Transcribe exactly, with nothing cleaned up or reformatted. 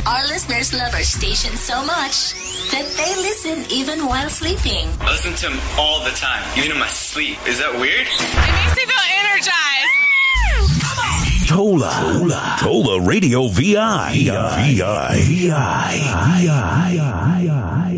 Our listeners love our station so much that they listen even while sleeping. I listen to them all the time, even in my sleep. Is that weird? It makes me feel energized. Tola. Tola. Tola Radio V I. V I. V I. V I. V I.